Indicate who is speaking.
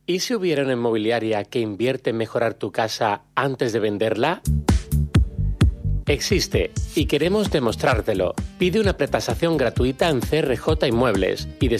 Speaker 1: ¿Y si hubiera una inmobiliaria que invierte en mejorar tu casa antes de venderla? Existe y queremos demostrártelo. Pide una pretasación gratuita en CRJ Inmuebles y